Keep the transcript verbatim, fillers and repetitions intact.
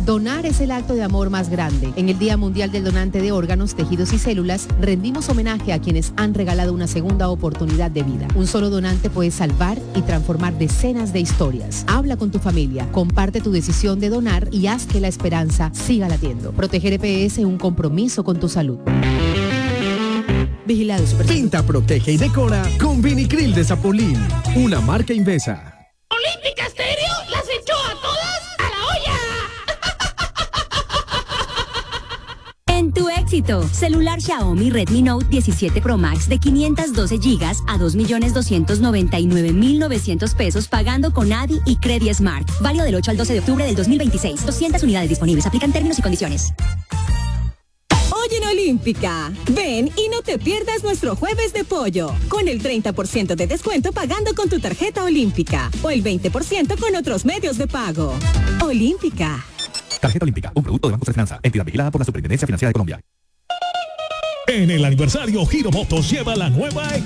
Donar es el acto de amor más grande. En el Día Mundial del Donante de Órganos, Tejidos y Células, rendimos homenaje a quienes han regalado una segunda oportunidad de vida. Un solo donante puede salvar y transformar decenas de historias. Habla con tu familia, comparte tu decisión de donar y haz que la esperanza siga latiendo. Proteger E P S es un compromiso con tu salud. Vigilado Super. Pinta, protege y decora con Vinicril de Zapolín, una marca Invesa. Olímpica Estéreo las echó a todas a la olla. En tu éxito, celular Xiaomi Redmi Note diecisiete Pro Max de quinientos doce gigas a dos millones doscientos noventa y nueve mil novecientos pesos pagando con A D I y Credit Smart. Válido del ocho al doce de octubre del dos mil veintiséis. doscientas unidades disponibles. Aplican términos y condiciones. Hoy en Olímpica, ven y no te pierdas nuestro jueves de pollo, con el treinta por ciento de descuento pagando con tu tarjeta Olímpica o el veinte por ciento con otros medios de pago. Olímpica. Tarjeta Olímpica, un producto de Banco de Finanza, entidad vigilada por la Superintendencia Financiera de Colombia. En el aniversario, Giro Motos lleva la nueva